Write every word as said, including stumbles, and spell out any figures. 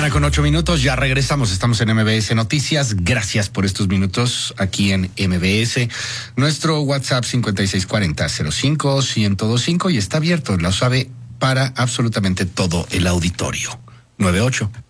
Una con ocho minutos, ya regresamos, estamos en M B S Noticias, gracias por estos minutos aquí en M B S. Nuestro WhatsApp cincuenta y seis cuarenta cero cinco ciento veinticinco y está abierto, la sabe, para absolutamente todo el auditorio. nueve ocho